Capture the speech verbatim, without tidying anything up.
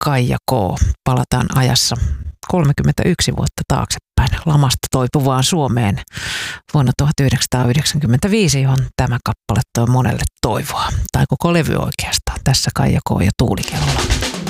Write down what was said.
Kaija K. Palataan ajassa kolmekymmentäyksi vuotta taaksepäin lamasta toipuvaan Suomeen vuonna tuhatyhdeksänsataayhdeksänkymmentäviisi, johon tämä kappale toi monelle toivoa. Tai koko levy oikeastaan. Tässä Kaija K. ja Tuulikello.